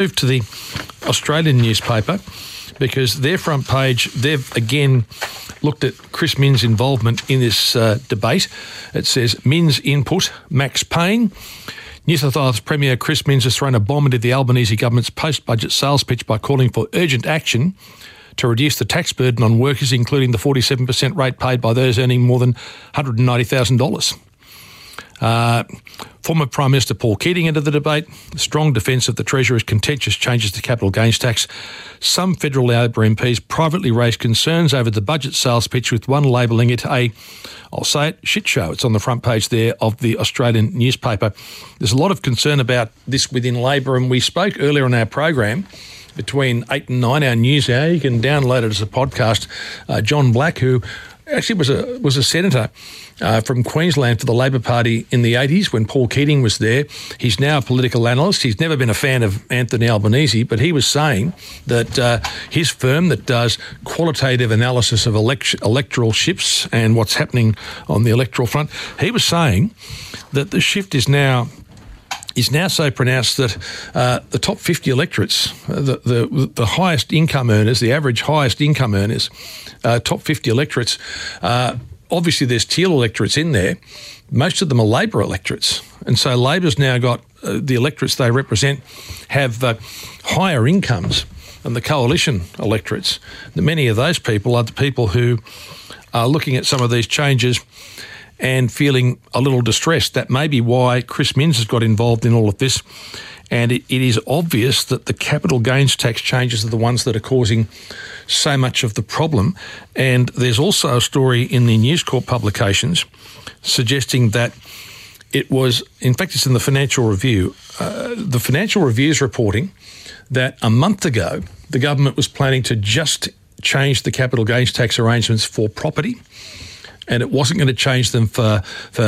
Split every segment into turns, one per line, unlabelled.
Move to the Australian newspaper because their front page, they've again looked at Chris Minns' involvement in this debate. It says, Minns input, Max Payne. New South Wales Premier Chris Minns has thrown a bomb into the Albanese government's post-budget sales pitch by calling for urgent action to reduce the tax burden on workers, including the 47% rate paid by those earning more than $190,000. Former Prime Minister Paul Keating entered the debate. Strong defence of the Treasurer's contentious changes to capital gains tax. Some federal Labor MPs privately raised concerns over the budget sales pitch, with one labelling it a, I'll say it, shit show. It's on the front page there of the Australian newspaper. There's a lot of concern about this within Labor, and we spoke earlier on our program between 8 and 9, our news hour. You can download it as a podcast. John Black, who actually was a senator from Queensland for the Labor Party in the 80s when Paul Keating was there. He's now a political analyst. He's never been a fan of Anthony Albanese, but he was saying that his firm that does qualitative analysis of electoral shifts and what's happening on the electoral front, he was saying that the shift is now so pronounced that the top 50 electorates, the highest income earners, the average highest income earners, top 50 electorates, obviously there's teal electorates in there. Most of them are Labor electorates. And so Labor's now got the electorates they represent have higher incomes than the coalition electorates. Many of those people are the people who are looking at some of these changes and feeling a little distressed. That may be why Chris Minns has got involved in all of this. And it is obvious that the capital gains tax changes are the ones that are causing so much of the problem. And there's also a story in the News Corp publications suggesting that it was, in fact, it's in the Financial Review. The Financial Review is reporting that a month ago, the government was planning to just change the capital gains tax arrangements for property, and it wasn't going to change them for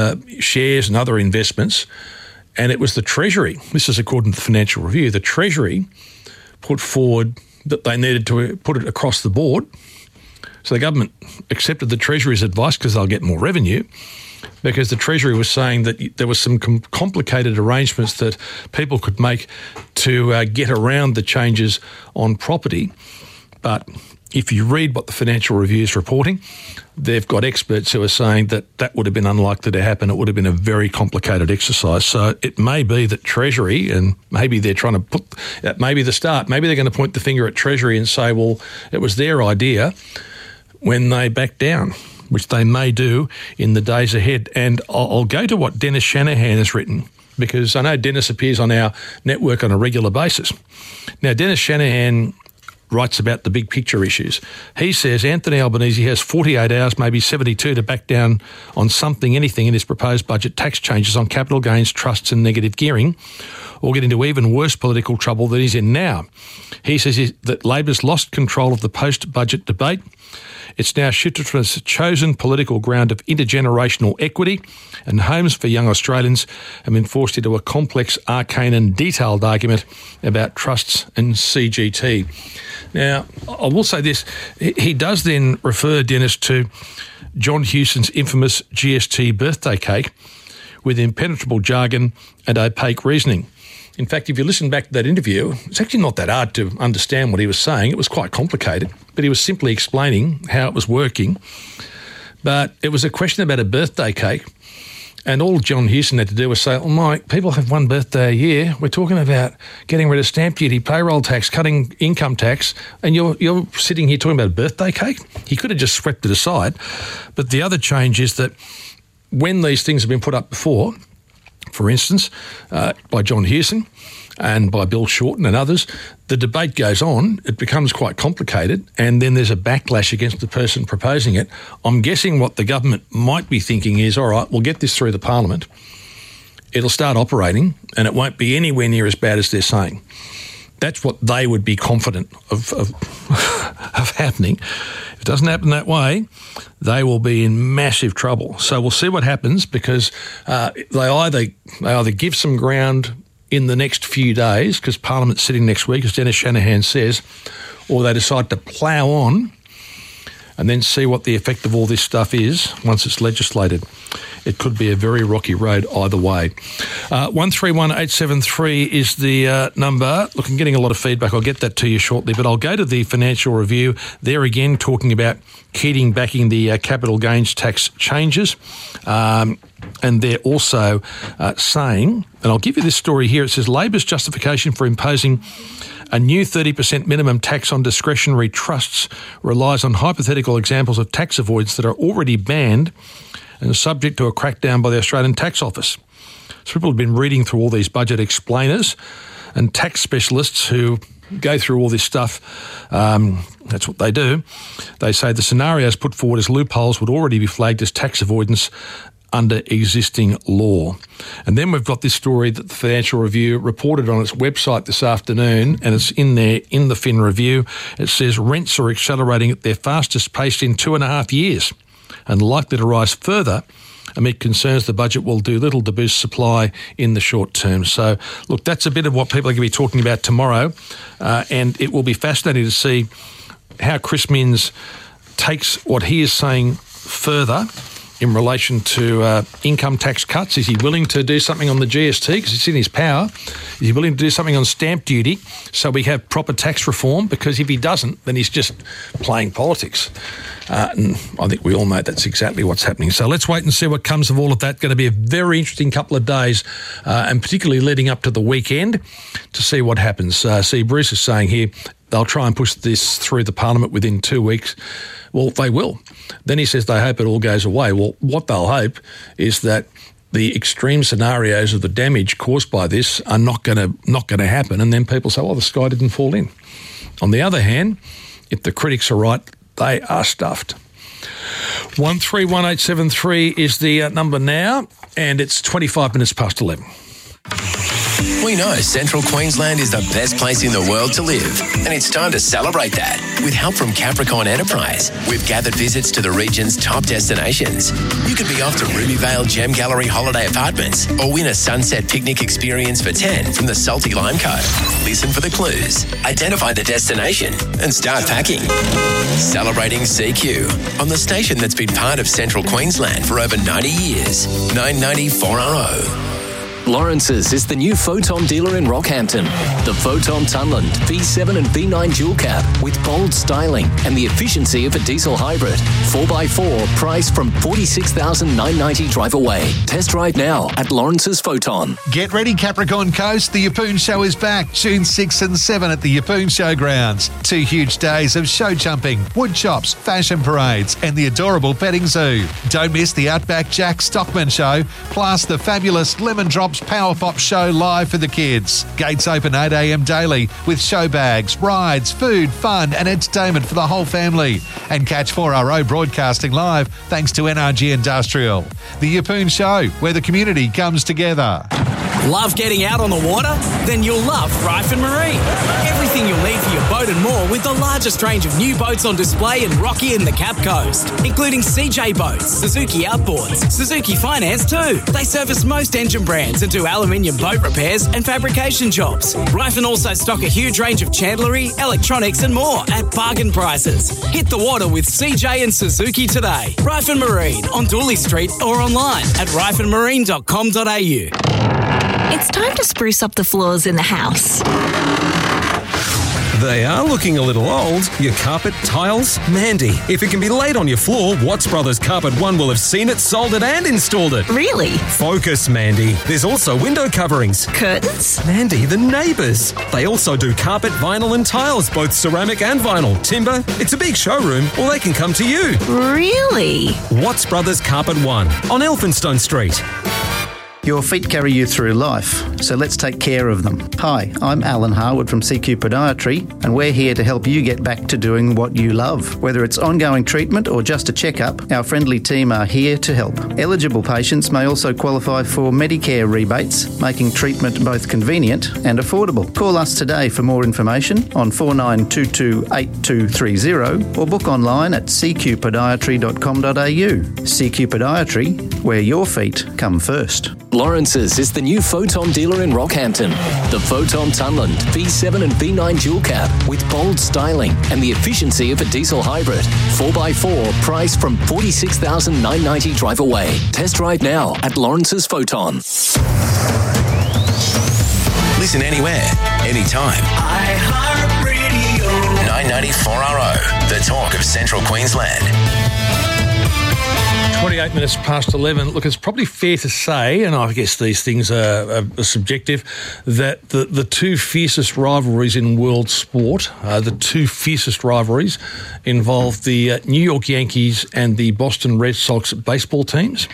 shares and other investments. And it was the Treasury, this is according to the Financial Review, the Treasury put forward that they needed to put it across the board. So the government accepted the Treasury's advice because they'll get more revenue, because the Treasury was saying that there was some complicated arrangements that people could make to get around the changes on property. But if you read what the Financial Review is reporting, they've got experts who are saying that that would have been unlikely to happen. It would have been a very complicated exercise. So it may be that Treasury, and maybe they're trying to put, that may be the start, maybe they're going to point the finger at Treasury and say, well, it was their idea when they backed down, which they may do in the days ahead. And I'll go to what Dennis Shanahan has written, because I know Dennis appears on our network on a regular basis. Now, Dennis Shanahan writes about the big picture issues. He says Anthony Albanese has 48 hours, maybe 72, to back down on anything in his proposed budget tax changes on capital gains, trusts and negative gearing, or get into even worse political trouble than he's in now. He says that Labor's lost control of the post-budget debate. It's now shifted from its chosen political ground of intergenerational equity and homes for young Australians and been forced into a complex, arcane and detailed argument about trusts and CGT. Now, I will say this. He does then refer, Dennis, to John Hewson's infamous GST birthday cake with impenetrable jargon and opaque reasoning. In fact, if you listen back to that interview, it's actually not that hard to understand what he was saying. It was quite complicated, but he was simply explaining how it was working. But it was a question about a birthday cake, and all John Hewson had to do was say, oh, Mike, people have one birthday a year. We're talking about getting rid of stamp duty, payroll tax, cutting income tax, and you're sitting here talking about a birthday cake? He could have just swept it aside. But the other change is that when these things have been put up before, for instance, by John Hewson and by Bill Shorten and others, the debate goes on, it becomes quite complicated, and then there's a backlash against the person proposing it. I'm guessing what the government might be thinking is, all right, we'll get this through the Parliament, it'll start operating, and it won't be anywhere near as bad as they're saying. That's what they would be confident of happening. If it doesn't happen that way, they will be in massive trouble. So we'll see what happens, because they either give some ground in the next few days, because Parliament's sitting next week, as Dennis Shanahan says, or they decide to plough on and then see what the effect of all this stuff is once it's legislated. it could be a very rocky road either way. 131873 is the number. Look, I'm getting a lot of feedback. I'll get that to you shortly, but I'll go to the Financial Review. They're again talking about Keating backing the capital gains tax changes. And they're also saying, and I'll give you this story here, it says Labor's justification for imposing a new 30% minimum tax on discretionary trusts relies on hypothetical examples of tax avoidance that are already banned and are subject to a crackdown by the Australian Tax Office. So people have been reading through all these budget explainers and tax specialists who go through all this stuff. That's what they do. They say the scenarios put forward as loopholes would already be flagged as tax avoidance under existing law. And then we've got this story that the Financial Review reported on its website this afternoon, and it's in there in the Fin Review. It says rents are accelerating at their fastest pace in 2.5 years and likely to rise further amid concerns the budget will do little to boost supply in the short term. So, look, that's a bit of what people are going to be talking about tomorrow, and it will be fascinating to see how Chris Minns takes what he is saying further in relation to income tax cuts. Is he willing to do something on the GST because it's in his power? Is he willing to do something on stamp duty so we have proper tax reform? Because if he doesn't, then he's just playing politics. And I think we all know that's exactly what's happening. So let's wait and see what comes of all of that. Going to be a very interesting couple of days, and particularly leading up to the weekend to see what happens. See, Bruce is saying here they'll try and push this through the Parliament within 2 weeks. Well, they will. Then he says they hope it all goes away. Well, what they'll hope is that the extreme scenarios of the damage caused by this are not going to happen, and then people say, well, the sky didn't fall in. On the other hand, if the critics are right, they are stuffed. 131873 is the number now, and it's 25 minutes past 11.
We know Central Queensland is the best place in the world to live, and it's time to celebrate that. With help from Capricorn Enterprise, we've gathered visits to the region's top destinations. You could be off to Rubyvale Gem Gallery Holiday Apartments or win a sunset picnic experience for 10 from the Salty Lime Co. Listen for the clues, identify the destination, and start packing. Celebrating CQ on the station that's been part of Central Queensland for over 90 years. 990 4RO.
Lawrence's is the new Photon dealer in Rockhampton. The Photon Tunland V7 and V9 dual cab with bold styling and the efficiency of a diesel hybrid. 4x4 priced from $46,990 drive away. Test drive now at Lawrence's Photon.
Get ready, Capricorn Coast. The Yeppoon Show is back June 6 and 7 at the Yeppoon Showgrounds. 2 huge days of show jumping, wood chops, fashion parades and the adorable petting zoo. Don't miss the Outback Jack Stockman Show, plus the fabulous Lemon Drops Power Pop Show live for the kids. Gates open 8 a.m. daily with show bags, rides, food, fun and entertainment for the whole family. And catch 4RO broadcasting live thanks to NRG Industrial. The Yeppoon Show, where the community comes together.
Love getting out on the water? Then you'll love Ryford Marine. Everything you'll need for your boat and more with the largest range of new boats on display in Rocky and the Cap Coast, including CJ Boats, Suzuki Outboards, Suzuki Finance too. They service most engine brands and do aluminium boat repairs and fabrication jobs. Ryford also stock a huge range of chandlery, electronics and more at bargain prices. Hit the water with CJ and Suzuki today. Ryford Marine on Dooley Street or online at ryfordmarine.com.au.
It's time to spruce up the floors in the house.
They are looking a little old. Your carpet, tiles? Mandy, if it can be laid on your floor, Watts Brothers Carpet One will have seen it, sold it and installed it.
Really?
Focus, Mandy. There's also window coverings.
Curtains?
Mandy, the neighbours. They also do carpet, vinyl and tiles, both ceramic and vinyl. Timber? It's a big showroom, or they can come to you.
Really?
Watts Brothers Carpet One on Elphinstone Street.
Your feet carry you through life, so let's take care of them. Hi, I'm Alan Harwood from CQ Podiatry, and we're here to help you get back to doing what you love. Whether it's ongoing treatment or just a checkup, our friendly team are here to help. Eligible patients may also qualify for Medicare rebates, making treatment both convenient and affordable. Call us today for more information on 49228230 or book online at cqpodiatry.com.au. CQ Podiatry, where your feet come first.
Lawrence's is the new Photon dealer in Rockhampton. The Photon Tunland V7 and V9 dual cab with bold styling and the efficiency of a diesel hybrid. 4x4 priced from $46,990 drive away. Test drive now at Lawrence's Photon.
Listen anywhere, anytime. iHeartRadio. 994RO, the talk of Central Queensland.
28 minutes past 11. Look, it's probably fair to say, and I guess these things are subjective, that the two fiercest rivalries in world sport, the two fiercest rivalries involve the New York Yankees and the Boston Red Sox baseball teams.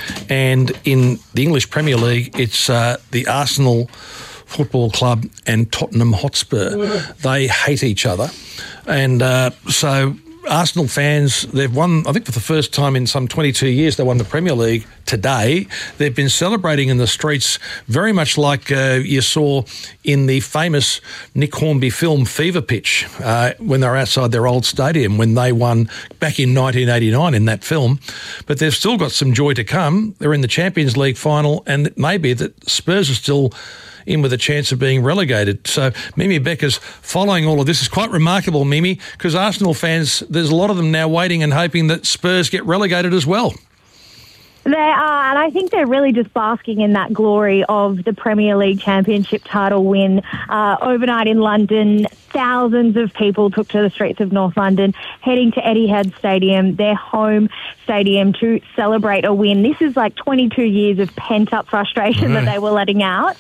And in the English Premier League, it's the Arsenal Football Club and Tottenham Hotspur. They hate each other. And so Arsenal fans, they've won, I think for the first time in some 22 years, they won the Premier League today. They've been celebrating in the streets very much like you saw in the famous Nick Hornby film Fever Pitch when they were outside their old stadium when they won back in 1989 in that film. But they've still got some joy to come. They're in the Champions League final, and it may be that Spurs are still in with a chance of being relegated. So Mimi Becker's following all of this. Is quite remarkable, Mimi, because Arsenal fans, there's a lot of them now waiting and hoping that Spurs get relegated as well.
They are, and I think they're really just basking in that glory of the Premier League Championship title win. Overnight in London, thousands of people took to the streets of North London, heading to Etihad Stadium, their home stadium, to celebrate a win. This is like 22 years of pent-up frustration that they were letting out.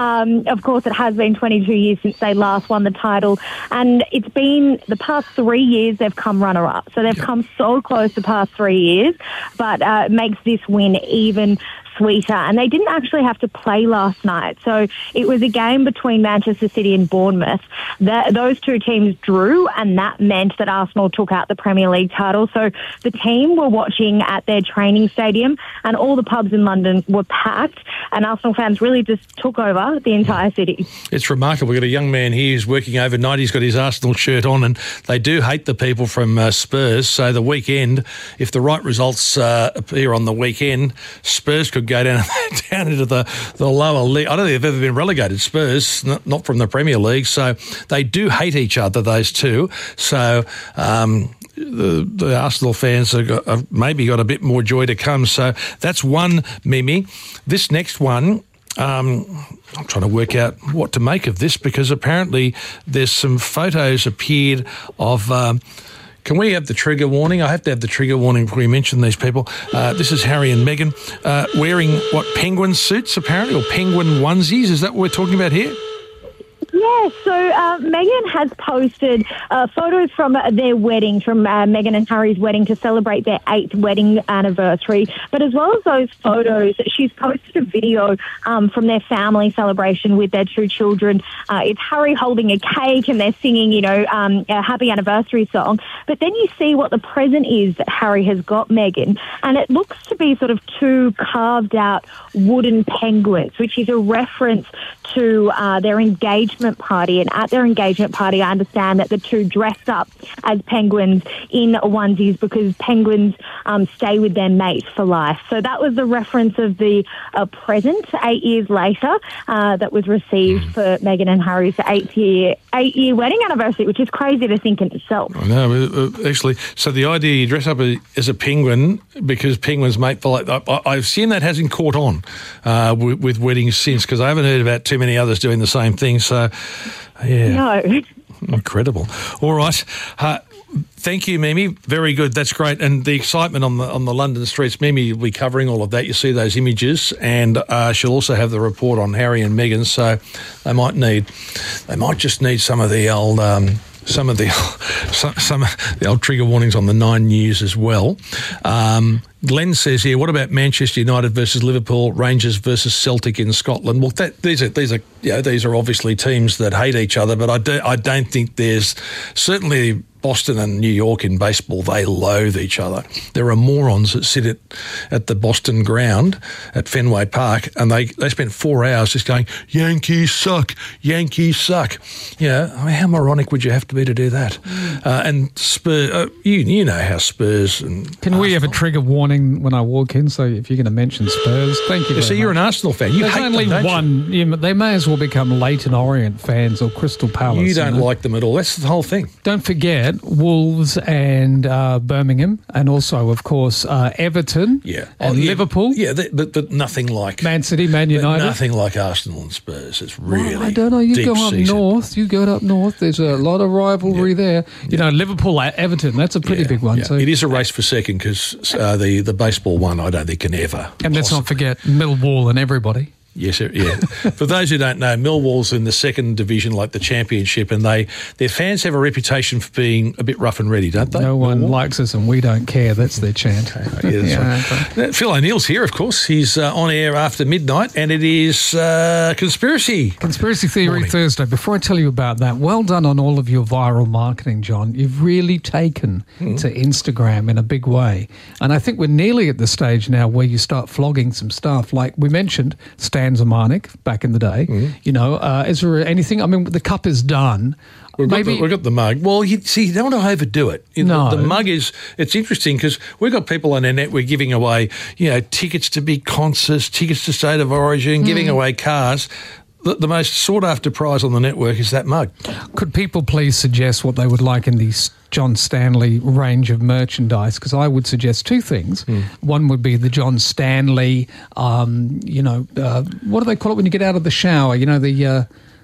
Of course, it has been 22 years since they last won the title, and it's been the past 3 years they've come runner-up. So they've come so close the past 3 years, but it makes this win even sweeter. And they didn't actually have to play last night. So it was a game between Manchester City and Bournemouth. Those two teams drew, and that meant that Arsenal took out the Premier League title. So the team were watching at their training stadium, and all the pubs in London were packed, and Arsenal fans really just took over the entire city.
It's remarkable. We've got a young man here who's working overnight. He's got his Arsenal shirt on, and they do hate the people from Spurs. So the weekend, if the right results appear on the weekend, Spurs could go down into the lower league. I don't think they've ever been relegated, Spurs, not from the Premier League. So they do hate each other, those two. So the Arsenal fans have maybe got a bit more joy to come. So that's one, Mimi. This next one, I'm trying to work out what to make of this, because apparently there's some photos appeared of... can we have the trigger warning? I have to have the trigger warning before we mention these people. This is Harry and Meghan wearing, penguin suits apparently, or penguin onesies. Is that what we're talking about here?
Yeah, so Meghan has posted photos from their wedding, from Meghan and Harry's wedding to celebrate their 8th wedding anniversary. But as well as those photos, she's posted a video from their family celebration with their 2 children. It's Harry holding a cake and they're singing, a happy anniversary song. But then you see what the present is that Harry has got Meghan, and it looks to be sort of 2 carved out wooden penguins, which is a reference to their engagement party. And at their engagement party, I understand that the 2 dressed up as penguins in onesies because penguins stay with their mate for life. So that was the reference of the present 8 years later that was received for Meghan and Harry's 8-year wedding anniversary, which is crazy to think in itself.
I know, actually. So the idea you dress up as a penguin because penguins mate for life, I've seen that hasn't caught on with weddings since, because I haven't heard about too many others doing the same thing. So, yeah.
No.
Incredible. All right. Thank you, Mimi. Very good. That's great. And the excitement on the London streets, Mimi will be covering all of that. You see those images, and she'll also have the report on Harry and Meghan. So they might just need some of the old some of the old trigger warnings on the 9 News as well. Glenn says here, what about Manchester United versus Liverpool, Rangers versus Celtic in Scotland? Well, these are obviously teams that hate each other, but I don't think there's certainly. Boston and New York in baseball, they loathe each other. There are morons that sit at the Boston ground at Fenway Park, and they spent 4 hours just going, Yankees suck, Yankees suck. How moronic would you have to be to do that? And Spurs, you know how Spurs and
Can we have a trigger warning morning when I walk in, so if you're going to mention Spurs, thank you.
So you're an Arsenal fan. You
There's
hate
only
them, don't
one. They may as well become Leyton Orient fans or Crystal Palace.
You don't like them at all. That's the whole thing.
Don't forget Wolves and Birmingham, and also, of course, Everton and Liverpool.
Yeah, but nothing like
Man City, Man United.
Nothing like Arsenal and Spurs. It's really
I don't know. You
deep
go up
season.
north. You go up north. There's a lot of rivalry there. You know, Liverpool at Everton. That's a pretty big one.
Yeah.
So
it is a race for second because the baseball one I don't think can ever.
And let's not forget Millwall and everybody.
Yes, yeah. For those who don't know, Millwall's in the second division, like the Championship, and their fans have a reputation for being a bit rough and ready, don't they?
No one likes us and we don't care. That's their chant.
Okay. Right. Phil O'Neill's here, of course. He's on air after midnight, and it is Conspiracy
Theory
morning.
Thursday. Before I tell you about that, well done on all of your viral marketing, John. You've really taken to Instagram in a big way. And I think we're nearly at the stage now where you start flogging some stuff. Like we mentioned, Stan Zemanek back in the day. You know, is there anything? I mean, the cup is done.
We've got the mug. Well, you don't want to overdo it.
No.
The mug it's interesting because we've got people on our network giving away, tickets to big concerts, tickets to State of Origin, giving away cars. The most sought-after prize on the network is that mug.
Could people please suggest what they would like in the John Stanley range of merchandise? Because I would suggest two things. One would be the John Stanley, what do they call it when you get out of the shower? You know, the...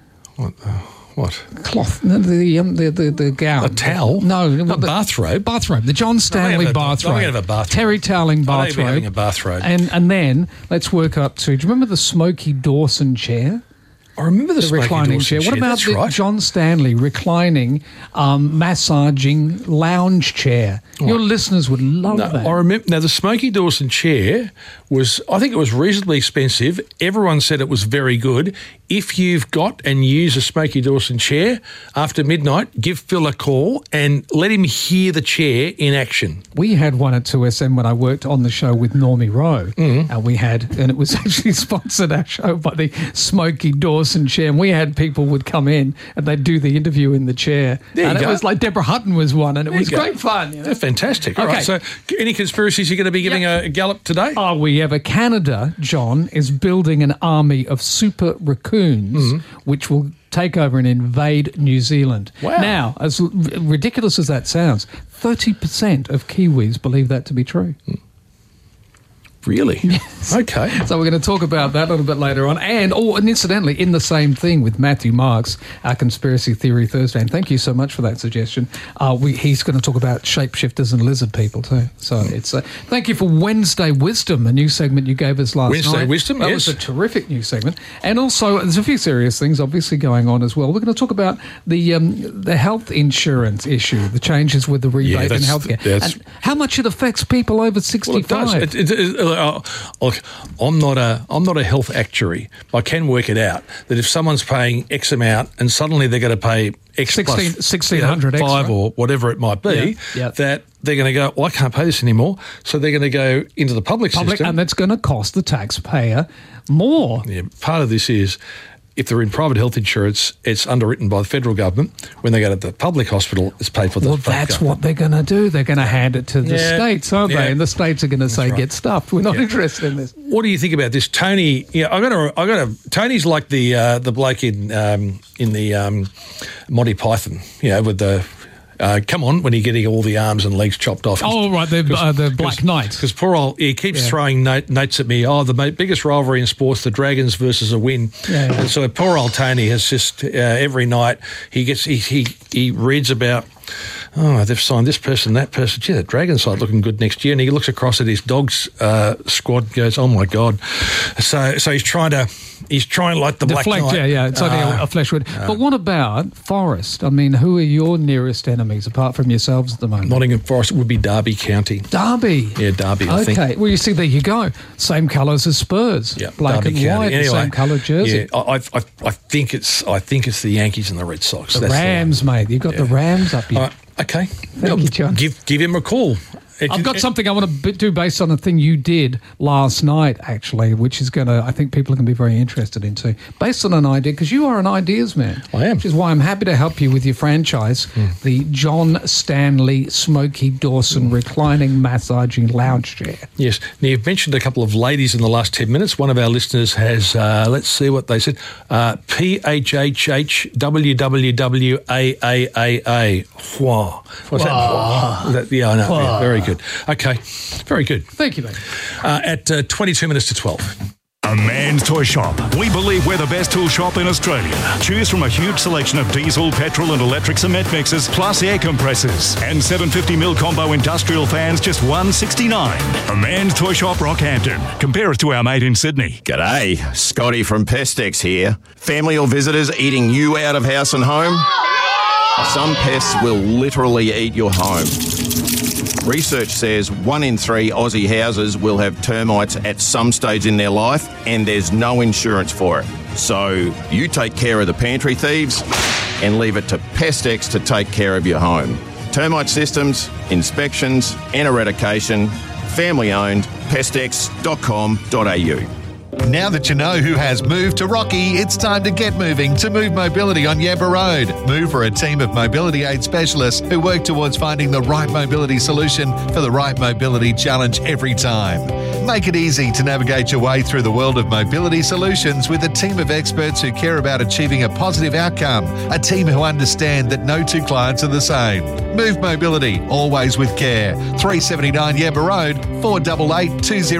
What?
Cloth, the gown.
A towel?
No.
A bathrobe?
Bathrobe. The John Stanley bathrobe.
I'm going to have a bathrobe.
Terry toweling bathrobe.
I don't even having a bathrobe.
And then let's work up to, do you remember the Smokey Dawson chair?
I remember the
reclining chair. What about the John Stanley reclining, massaging lounge chair? Your listeners would love that.
I remember. Now, the Smokey Dawson chair I think it was reasonably expensive. Everyone said it was very good. If you've got and use a Smokey Dawson chair after midnight, give Phil a call and let him hear the chair in action.
We had one at 2SM when I worked on the show with Normie Rowe, and it was actually sponsored our show by the Smokey Dawson chair, and we had people would come in and they'd do the interview in the chair. It was like Deborah Hutton was one, and it was great fun. You know?
They're fantastic. All right, so any conspiracies you're going to be giving a gallop today?
Oh, we have Canada, John, is building an army of super raccoons which will take over and invade New Zealand.
Wow.
Now, as ridiculous as that sounds, 30% of Kiwis believe that to be true.
Really?
Yes.
Okay.
So we're going to talk about that a little bit later on. And incidentally, in the same thing with Matthew Marks, our Conspiracy Theory Thursday. And thank you so much for that suggestion. He's going to talk about shapeshifters and lizard people too. So it's thank you for Wednesday Wisdom, a new segment you gave us last night.
Wednesday Wisdom,
that
yes.
was a terrific new segment. And also, there's a few serious things obviously going on as well. We're going to talk about the health insurance issue, the changes with the rebate in healthcare, and how much it affects people over 65.
Well, it does. Look, I'm not a health actuary. I can work it out that if someone's paying X amount and suddenly they're going to pay X plus
1,600
5
extra,
or whatever it might be, that they're going to go, well, I can't pay this anymore. So they're going to go into the public system.
And that's going to cost the taxpayer more.
Yeah, part of this is, if they're in private health insurance, it's underwritten by the federal government. When they go to the public hospital, it's paid for the
Well, that's what they're going to do. They're going to hand it to the states, aren't they? And the states are going to say, get stuffed. We're not interested in this.
What do you think about this, Tony? Yeah, I got to. Tony's like the bloke in the Monty Python, with the. Come on, when you're getting all the arms and legs chopped off.
Oh, right, the Black Knight.
Because poor old, he keeps throwing notes at me. Oh, the biggest rivalry in sports, the Dragons versus a win.
Yeah.
And so poor old Tony has just, every night, he reads about, they've signed this person, that person. Gee, the Dragon side looking good next year. And he looks across at his Dogs squad and goes, oh, my God. So he's trying like the Black Knight.
Yeah, it's only a flesh wound. But what about Forest? I mean, who are your nearest enemies apart from yourselves at the moment?
Nottingham Forest would be Derby County.
Derby?
Yeah, Derby, I think.
Okay, well, you see, there you go. Same colours as Spurs.
Yeah,
Black
Derby
and
County.
white,
Anyway,
same colour jersey.
Yeah, I think it's the Yankees and the Red Sox.
The Rams, mate. You've got the Rams up here.
Okay.
Thank you, John.
Give him a call.
I've got something I want to do based on the thing you did last night, actually, which is going to, I think people are going to be very interested in too. Based on an idea, because you are an ideas man.
I am.
Which is why I'm happy to help you with your franchise, the John Stanley Smokey Dawson reclining massaging lounge chair.
Yes. Now, you've mentioned a couple of ladies in the last 10 minutes. One of our listeners has, let's see what they said, PHHHWWWAAAA. Whoa. What's that? Yeah, I know. Yeah, very good. Okay. Very good.
Thank you, mate.
At 22 minutes to 12.
A Man's Toy Shop. We believe we're the best tool shop in Australia. Choose from a huge selection of diesel, petrol and electric cement mixers, plus air compressors. And 750mm combo industrial fans, just $169. A Man's Toy Shop, Rockhampton. Compare us to our mate in Sydney.
G'day, Scotty from Pestex here. Family or visitors eating you out of house and home? Some pests will literally eat your home. Research says 1 in 3 Aussie houses will have termites at some stage in their life, and there's no insurance for it. So you take care of the pantry thieves and leave it to Pestex to take care of your home. Termite systems, inspections and eradication. Family owned. Pestex.com.au.
Now that you know who has moved to Rocky, it's time to get moving to Move Mobility on Yamba Road. Move are a team of mobility aid specialists who work towards finding the right mobility solution for the right mobility challenge every time. Make it easy to navigate your way through the world of mobility solutions with a team of experts who care about achieving a positive outcome, a team who understand that no two clients are the same. Move Mobility, always with care. 379 Yamba Road, 488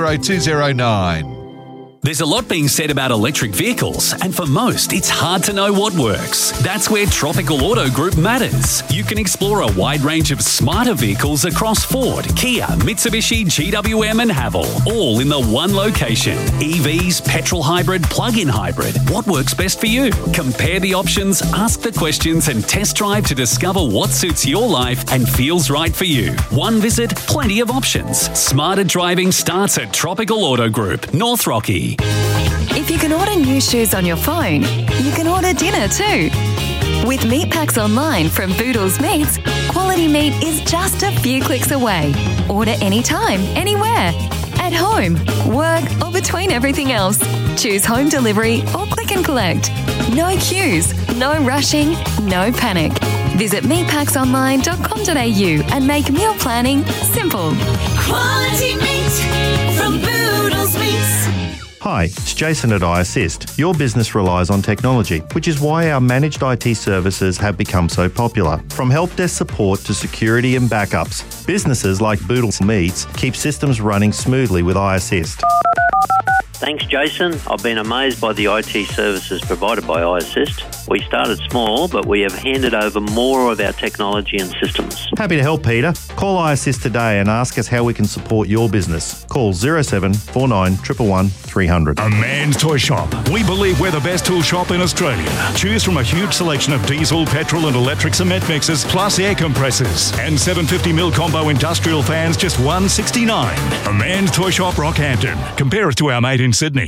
20209.
There's a lot being said about electric vehicles, and for most, it's hard to know what works. That's where Tropical Auto Group matters. You can explore a wide range of smarter vehicles across Ford, Kia, Mitsubishi, GWM and Haval, all in the one location. EVs, petrol hybrid, plug-in hybrid. What works best for you? Compare the options, ask the questions and test drive to discover what suits your life and feels right for you. One visit, plenty of options. Smarter driving starts at Tropical Auto Group, North Rocky.
If you can order new shoes on your phone, you can order dinner too. With meat packs online from Boodles Meats, quality meat is just a few clicks away. Order anytime, anywhere. At home, work or between everything else. Choose home delivery or click and collect. No queues, no rushing, no panic. Visit meatpacksonline.com.au and make meal planning simple.
Quality meat from Boodles Meats.
Hi, it's Jason at iAssist. Your business relies on technology, which is why our managed IT services have become so popular. From help desk support to security and backups, businesses like Boodles Meats keep systems running smoothly with iAssist.
Thanks, Jason. I've been amazed by the IT services provided by iAssist. We started small, but we have handed over more of our technology and systems.
Happy to help, Peter. Call iAssist today and ask us how we can support your business. Call 0749 111 300.
A Man's Toy Shop. We believe we're the best tool shop in Australia. Choose from a huge selection of diesel, petrol and electric cement mixers, plus air compressors. And 750mm combo industrial fans, just $169. A Man's Toy Shop, Rockhampton. Compare us to our mate in Sydney.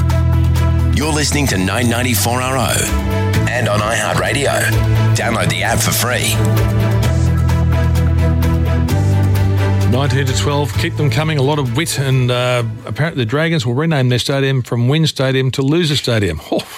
You're listening to 994RO and on iHeartRadio. Download the app for free.
19 to 12, keep them coming. A lot of wit, and apparently the Dragons will rename their stadium from Wynn Stadium to Loser Stadium.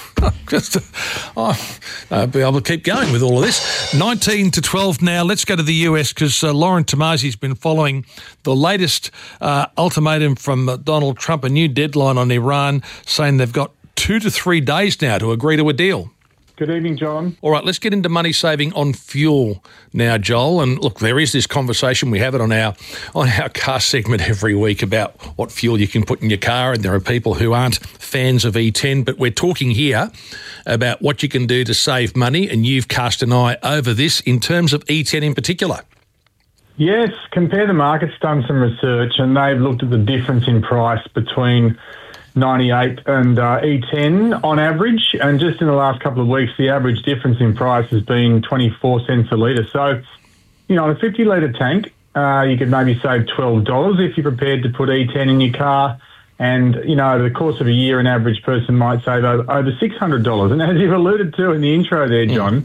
I'll be able to keep going with all of this. 19 to 12 now. Let's go to the US because Lauren Tomasi's been following the latest ultimatum from Donald Trump, a new deadline on Iran, saying they've got 2 to 3 days now to agree to a deal.
Good evening, John.
All right, let's get into money saving on fuel now, Joel. And look, there is this conversation, we have it on our car segment every week about what fuel you can put in your car, and there are people who aren't fans of E10, but we're talking here about what you can do to save money, and you've cast an eye over this in terms of E10 in particular.
Yes, Compare the Market's done some research, and they've looked at the difference in price between 98 and E10 on average, and just in the last couple of weeks the average difference in price has been 24 cents a litre. So, you know, a 50 litre tank, you could maybe save $12 if you're prepared to put E10 in your car, and, you know, over the course of a year an average person might save over $600. And as you've alluded to in the intro there, John,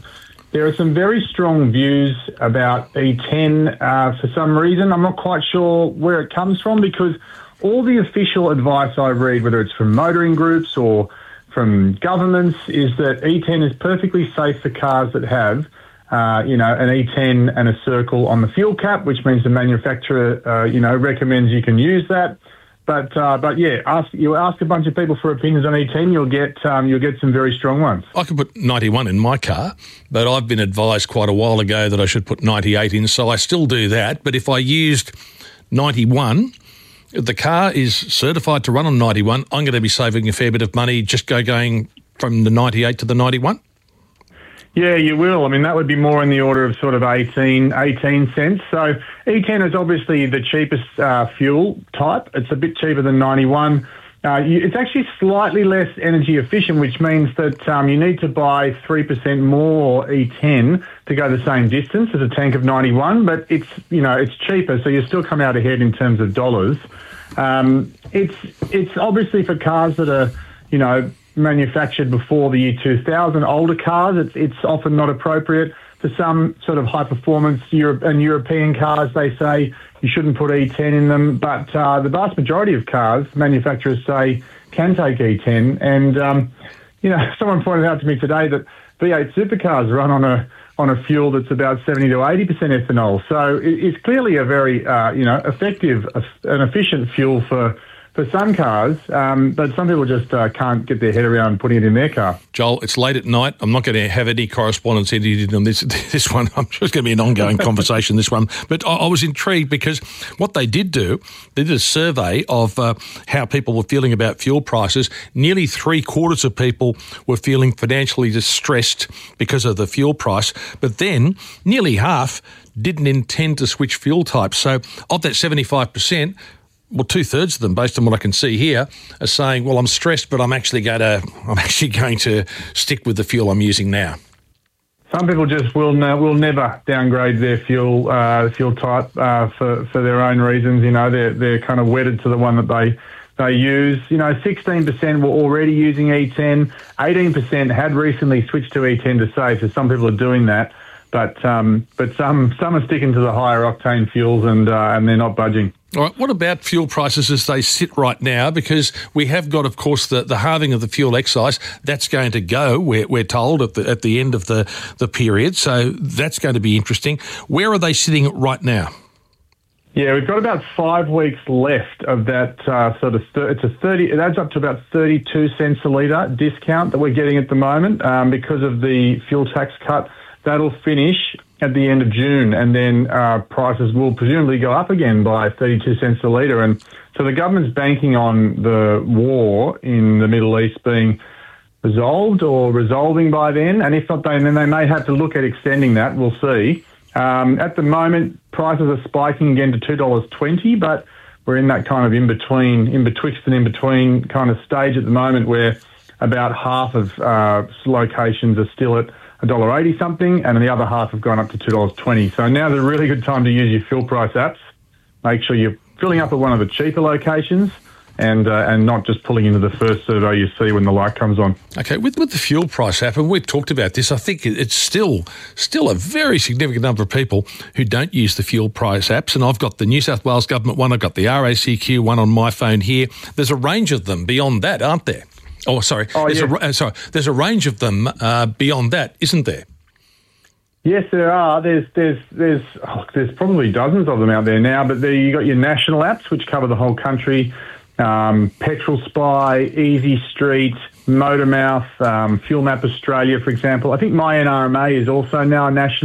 there are some very strong views about E10 for some reason. I'm not quite sure where it comes from, because all the official advice I read, whether it's from motoring groups or from governments, is that E10 is perfectly safe for cars that have, an E10 and a circle on the fuel cap, which means the manufacturer, recommends you can use that. But ask a bunch of people for opinions on E10, you'll get some very strong ones.
I could put 91 in my car, but I've been advised quite a while ago that I should put 98 in, so I still do that. But if I used 91, if the car is certified to run on 91, I'm going to be saving a fair bit of money just going from the 98 to the 91.
Yeah, you will. I mean, that would be more in the order of sort of 18 cents. So E10 is obviously the cheapest fuel type. It's a bit cheaper than 91. It's actually slightly less energy efficient, which means that you need to buy 3% more E10 to go the same distance as a tank of 91. But it's cheaper, so you still come out ahead in terms of dollars. It's obviously for cars that are, manufactured before the year 2000, older cars, it's often not appropriate. For some sort of high-performance European cars, they say you shouldn't put E10 in them. But the vast majority of cars, manufacturers say, can take E10. And, someone pointed out to me today that V8 supercars run on a fuel that's about 70 to 80% ethanol. So it's clearly a very, effective and efficient fuel for some cars, but some people just can't get their head around putting it in their car.
Joel, it's late at night. I'm not going to have any correspondence edited on this one. I'm sure it's going to be an ongoing conversation, this one. But I was intrigued because what they did do, they did a survey of how people were feeling about fuel prices. Nearly 3/4 of people were feeling financially distressed because of the fuel price, but then nearly half didn't intend to switch fuel types. So of that 75%, well, 2/3 of them, based on what I can see here, are saying, well, I'm stressed, but I'm actually going to stick with the fuel I'm using now.
Some people just will never downgrade their fuel type for their own reasons. They're kind of wedded to the one that they use. 16% were already using E10. 18% had recently switched to E10 to save. So some people are doing that. But some are sticking to the higher octane fuels and they're not budging.
All right, what about fuel prices as they sit right now? Because we have got, of course, the halving of the fuel excise. That's going to go, we're told, at the end of the period. So that's going to be interesting. Where are they sitting right now?
Yeah, we've got about 5 weeks left of that it adds up to about 32 cents a litre discount that we're getting at the moment because of the fuel tax cut. That'll finish at the end of June, and then prices will presumably go up again by 32 cents a litre. And so the government's banking on the war in the Middle East being resolved or resolving by then, and if not, then they may have to look at extending that. We'll see. At the moment, prices are spiking again to $2.20, but we're in that kind of in between kind of stage at the moment where about half of locations are still at $1.80 something, and the other half have gone up to $2.20. So now's a really good time to use your fuel price apps. Make sure you're filling up at one of the cheaper locations and not just pulling into the first servo you see when the light comes on.
Okay, with the fuel price app, and we've talked about this, I think it's still a very significant number of people who don't use the fuel price apps, and I've got the New South Wales government one, I've got the RACQ one on my phone here. There's a range of them beyond that, aren't there? Oh, sorry. There's a range of them beyond that, isn't there?
Yes, there are. There's probably dozens of them out there now, but you got your national apps, which cover the whole country. Petrol Spy, Easy Street, Motormouth, Fuel Map Australia, for example. I think MyNRMA is also now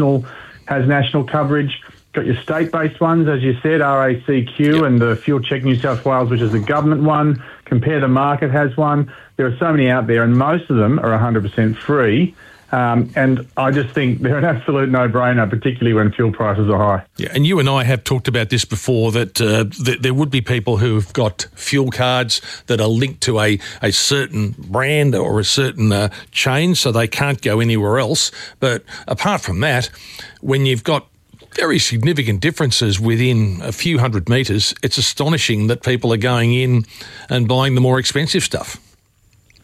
has national coverage. Got your state-based ones, as you said, RACQ and the Fuel Check New South Wales, which is the government one. Compare the Market has one. There are so many out there, and most of them are 100% free. And I just think they're an absolute no-brainer, particularly when fuel prices are high.
Yeah, and you and I have talked about this before, that there would be people who have got fuel cards that are linked to a certain brand or a certain chain, so they can't go anywhere else. But apart from that, when you've got very significant differences within a few hundred metres, it's astonishing that people are going in and buying the more expensive stuff.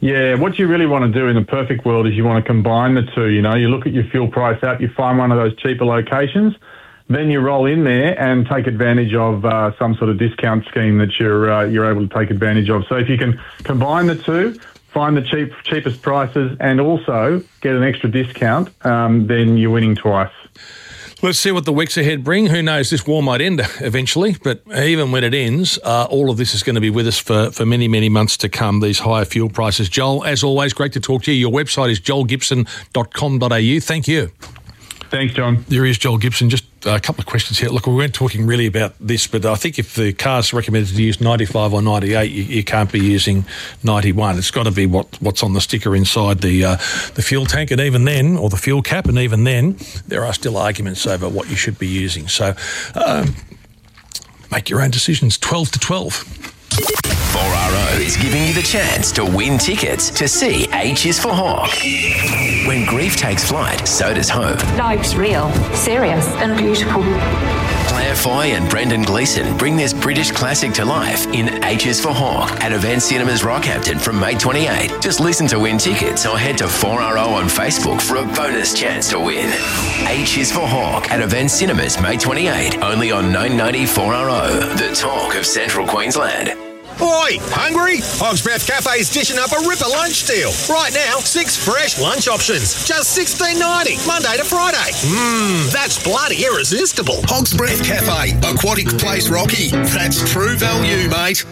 Yeah, what you really want to do in the perfect world is you want to combine the two. You look at your fuel price app, you find one of those cheaper locations, then you roll in there and take advantage of some sort of discount scheme that you're able to take advantage of. So if you can combine the two, find the cheapest prices and also get an extra discount, then you're winning twice.
Let's see what the weeks ahead bring. Who knows, this war might end eventually, but even when it ends, all of this is going to be with us for many, many months to come, these higher fuel prices. Joel, as always, great to talk to you. Your website is joelgibson.com.au. Thank you.
Thanks, John.
There is Joel Gibson. Just a couple of questions here. Look, we weren't talking really about this, but I think if the car's recommended to use 95 or 98, you can't be using 91. It's got to be what's on the sticker inside the fuel tank, and even then, or the fuel cap, and even then, there are still arguments over what you should be using. So make your own decisions. 12 to 12.
4RO is giving you the chance to win tickets to see H is for Hawk. When grief takes flight, so does hope.
Life's real, serious and beautiful.
Claire Foy and Brendan Gleeson bring this British classic to life in H is for Hawk at Event Cinemas Rockhampton from May 28. Just listen to win tickets or head to 4RO on Facebook for a bonus chance to win. H is for Hawk at Event Cinemas May 28, only on 990 4RO, the talk of Central Queensland.
Oi, hungry? Hog's Breath Cafe's dishing up a ripper lunch deal. Right now, 6 fresh lunch options, just $16.90, Monday to Friday. That's bloody irresistible. Hog's Breath Cafe, Aquatic Place Rocky. That's true value, mate.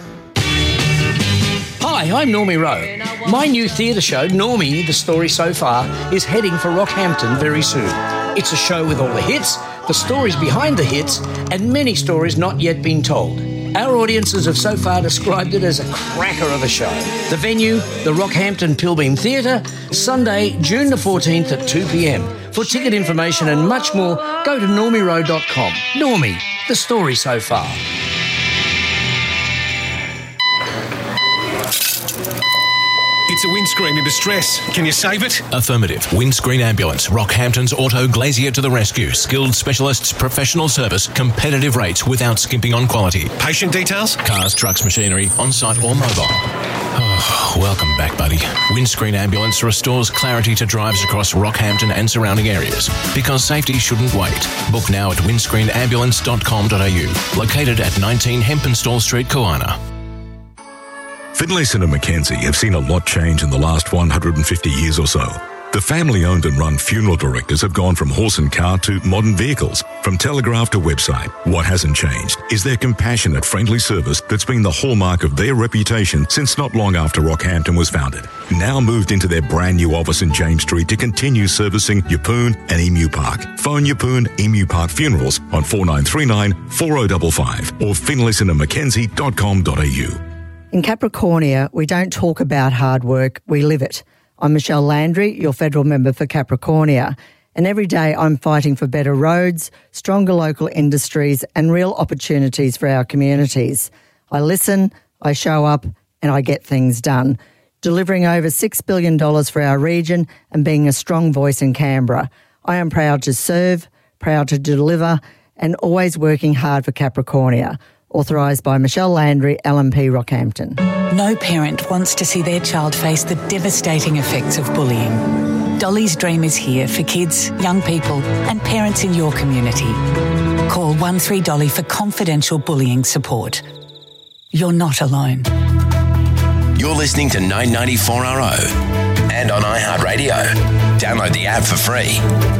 Hi, I'm Normie Rowe. My new theatre show, Normie, The Story So Far, is heading for Rockhampton very soon. It's a show with all the hits, the stories behind the hits, and many stories not yet been told. Our audiences have so far described it as a cracker of a show. The venue, the Rockhampton Pilbeam Theatre, Sunday, June the 14th at 2 p.m. For ticket information and much more, go to normierowe.com. Normie, The Story So Far.
It's a windscreen in distress. Can you save it?
Affirmative. Windscreen Ambulance. Rockhampton's Auto Glazier to the rescue. Skilled specialists, professional service, competitive rates without skimping on quality.
Patient details?
Cars, trucks, machinery, on-site or mobile. Oh, welcome back, buddy. Windscreen Ambulance restores clarity to drives across Rockhampton and surrounding areas. Because safety shouldn't wait. Book now at windscreenambulance.com.au. Located at 19 Hempenstall Street, Koana.
Finlayson and Mackenzie have seen a lot change in the last 150 years or so. The family-owned and run funeral directors have gone from horse and car to modern vehicles, from telegraph to website. What hasn't changed is their compassionate, friendly service that's been the hallmark of their reputation since not long after Rockhampton was founded. Now moved into their brand new office in James Street to continue servicing Yeppoon and Emu Park. Phone Yeppoon Emu Park Funerals on 4939 4055 or finlaysonandmackenzie.com.au.
In Capricornia, we don't talk about hard work, we live it. I'm Michelle Landry, your federal member for Capricornia, and every day I'm fighting for better roads, stronger local industries and real opportunities for our communities. I listen, I show up and I get things done, delivering over $6 billion for our region and being a strong voice in Canberra. I am proud to serve, proud to deliver and always working hard for Capricornia. Authorised by Michelle Landry, LMP Rockhampton.
No parent wants to see their child face the devastating effects of bullying. Dolly's Dream is here for kids, young people and parents in your community. Call 13Dolly for confidential bullying support. You're not alone.
You're listening to 994RO and on iHeartRadio. Download the app for free.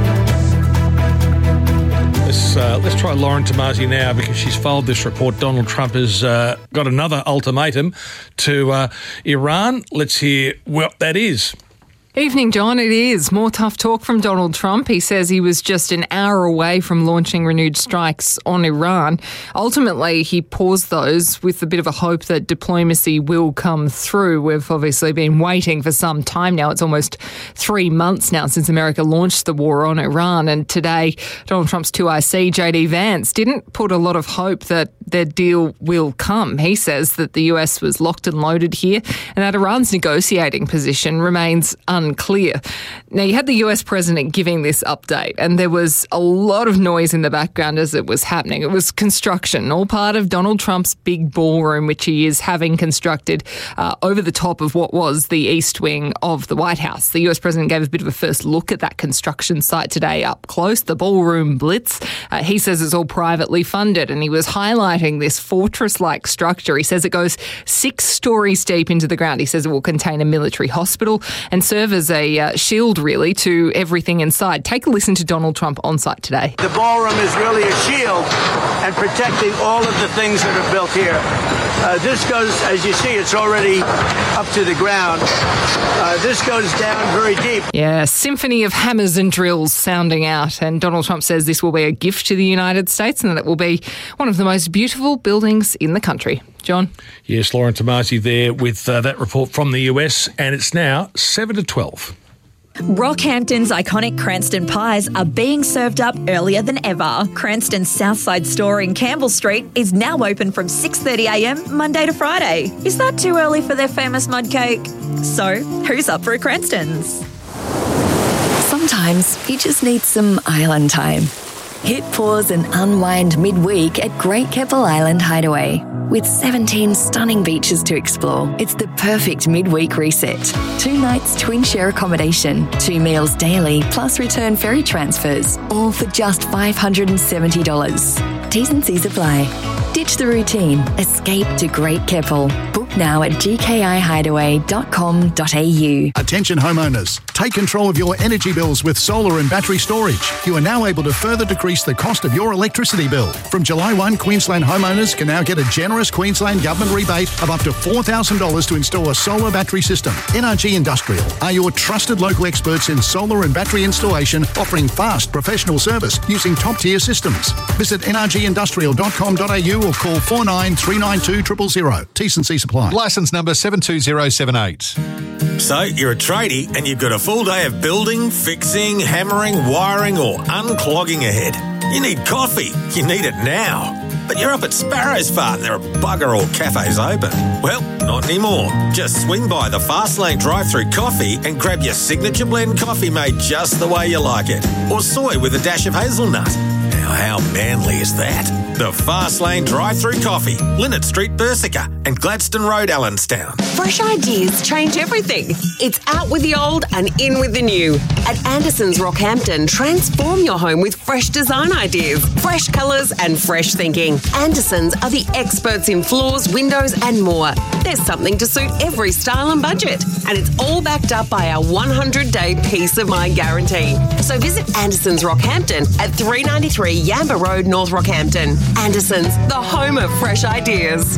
Let's try Lauren Tomasi now because she's followed this report. Donald Trump has got another ultimatum to Iran. Let's hear what that is.
Evening, John. It is more tough talk from Donald Trump. He says he was just an hour away from launching renewed strikes on Iran. Ultimately, he paused those with a bit of a hope that diplomacy will come through. We've obviously been waiting for some time now. It's almost 3 months now since America launched the war on Iran. And today, Donald Trump's 2IC, JD Vance, didn't put a lot of hope that their deal will come. He says that the US was locked and loaded here and that Iran's negotiating position remains unchanged. unclear. Now, you had the US president giving this update, and there was a lot of noise in the background as it was happening. It was construction, all part of Donald Trump's big ballroom, which he is having constructed over the top of what was the east wing of the White House. The US president gave a bit of a first look at that construction site today up close, the Ballroom Blitz. He says it's all privately funded, and he was highlighting this fortress-like structure. He says it goes 6 stories deep into the ground. He says it will contain a military hospital and serve as a shield, really, to everything inside. Take a listen to Donald Trump on site today.
The ballroom is really a shield and protecting all of the things that are built here. This goes, as you see, it's already up to the ground. This goes down very deep.
Yeah, symphony of hammers and drills sounding out. And Donald Trump says this will be a gift to the United States and that it will be one of the most beautiful buildings in the country. John?
Yes, Lauren Tomasi there with that report from the US, and it's now 7 to 12.
Rockhampton's iconic Cranston pies are being served up earlier than ever. Cranston's Southside store in Campbell Street is now open from 6:30am Monday to Friday. Is that too early for their famous mud cake? So, who's up for a Cranston's?
Sometimes you just need some island time. Hit pause and unwind midweek at Great Keppel Island Hideaway. With 17 stunning beaches to explore, it's the perfect midweek reset. 2 nights twin share accommodation, 2 meals daily, plus return ferry transfers, all for just $570. T's and C's apply. Ditch the routine. Escape to Great Keppel. Book now at gkihideaway.com.au.
Attention homeowners. Take control of your energy bills with solar and battery storage. You are now able to further decrease the cost of your electricity bill. From July 1, Queensland homeowners can now get a generous Queensland government rebate of up to $4,000 to install a solar battery system. NRG Industrial are your trusted local experts in solar and battery installation, offering fast professional service using top-tier systems. Visit nrgindustrial.com.au or call 49392000. T's and C's apply.
Licence number 72078.
So, you're a tradie and you've got a full day of building, fixing, hammering, wiring or unclogging ahead. You need coffee. You need it now. But you're up at Sparrows Farm. There are bugger all cafes open. Well, not anymore. Just swing by the Fastlane drive-thru coffee and grab your signature blend coffee made just the way you like it. Or soy with a dash of hazelnut. Now, how manly is that? The Fastlane drive-thru coffee. Linnet Street, Bersica and Gladstone Road, Allenstown.
Fresh ideas change everything. It's out with the old and in with the new. At Anderson's Rockhampton, transform your home with fresh design ideas, fresh colours and fresh thinking. Anderson's are the experts in floors, windows and more. There's something to suit every style and budget. And it's all backed up by our 100-day peace of mind guarantee. So visit Anderson's Rockhampton at 393 Yamba Road, North Rockhampton. Anderson's, the home of fresh ideas.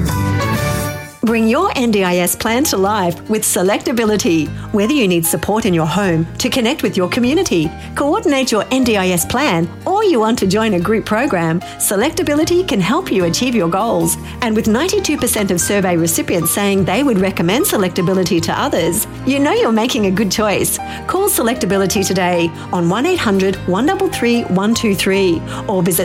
Bring your NDIS plan to life with Selectability. Whether you need support in your home to connect with your community, coordinate your NDIS plan, or you want to join a group program, Selectability can help you achieve your goals. And with 92% of survey recipients saying they would recommend Selectability to others, you know you're making a good choice. Call Selectability today on 1800 133 123 or visit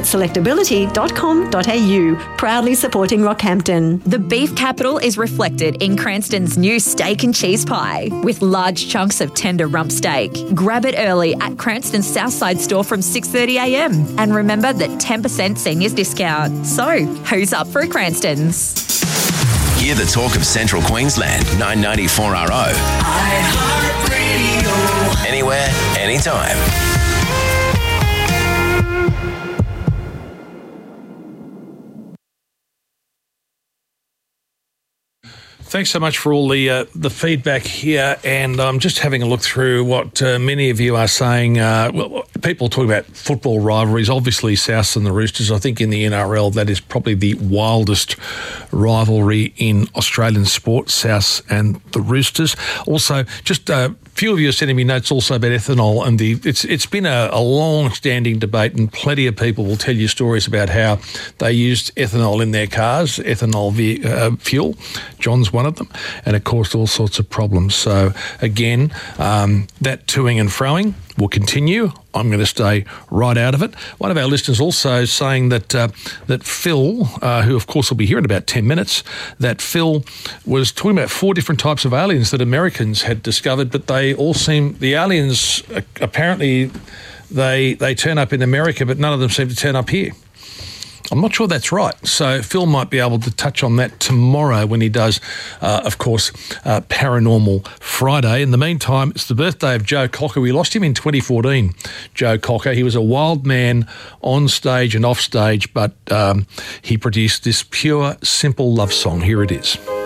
selectability.com.au, proudly supporting Rockhampton.
The beef capital is reflected in Cranston's new steak and cheese pie with large chunks of tender rump steak. Grab it early at Cranston's Southside store from 6:30am. And remember that 10% seniors discount. So, who's up for a Cranston's?
Hear the talk of Central Queensland, 994RO. iHeartRadio. Anywhere, anytime.
Thanks so much for all the feedback here, and I'm just having a look through what many of you are saying. Well, people talk about football rivalries, obviously Souths and the Roosters. I think in the NRL that is probably the wildest rivalry in Australian sport, Souths and the Roosters. Also, just a few of you are sending me notes also about ethanol, and it's been a long-standing debate, and plenty of people will tell you stories about how they used ethanol in their cars, ethanol fuel. John's one of them, and it caused all sorts of problems. So again, that toing and froing will continue. I'm going to stay right out of it. One of our listeners also saying that that Phil, who of course will be here in about 10 minutes, that Phil was talking about 4 different types of aliens that Americans had discovered, but they all seem, the aliens apparently they turn up in America, but none of them seem to turn up here. I'm not sure that's right. So Phil might be able to touch on that tomorrow when he does, of course, Paranormal Friday. In the meantime, it's the birthday of Joe Cocker. We lost him in 2014, Joe Cocker. He was a wild man on stage and off stage, but he produced this pure, simple love song. Here it is.